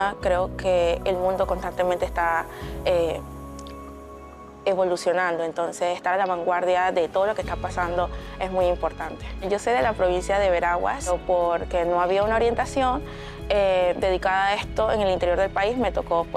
Creo que el mundo constantemente está evolucionando, entonces estar a la vanguardia de todo lo que está pasando es muy importante. Yo soy de la provincia de Veraguas, porque no había una orientación dedicada a esto en el interior del país, me tocó